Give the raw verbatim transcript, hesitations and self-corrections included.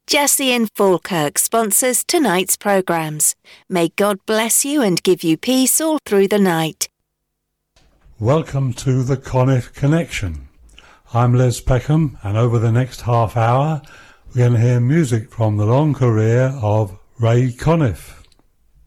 Jesse and Falkirk sponsors tonight's programmes. May God bless you and give you peace all through the night. Welcome to the Conniff Connection. I'm Les Peckham, and over the next half hour we're going to hear music from the long career of Ray Conniff.